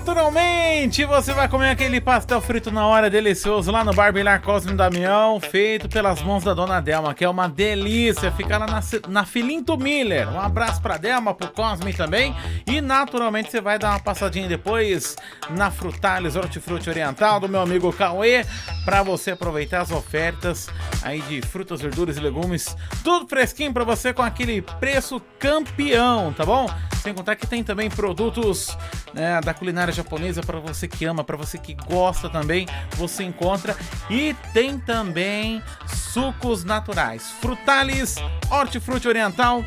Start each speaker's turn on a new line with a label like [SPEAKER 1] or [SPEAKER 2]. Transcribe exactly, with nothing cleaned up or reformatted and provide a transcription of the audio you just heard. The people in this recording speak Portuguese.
[SPEAKER 1] naturalmente, você vai comer aquele pastel frito na hora delicioso lá no Barbear Cosme Damião, feito pelas mãos da Dona Delma, que é uma delícia. Fica lá na, na Filinto Miller. Um abraço pra Delma, pro Cosme também. E naturalmente você vai dar uma passadinha depois na Frutales Hortifruti Oriental do meu amigo Cauê, pra você aproveitar as ofertas aí de frutas, verduras e legumes, tudo fresquinho pra você com aquele preço campeão, tá bom? Sem contar que tem também produtos, né, da culinária japonesa para você que ama, para você que gosta também, você encontra. E tem também sucos naturais. Frutales Hortifruti Oriental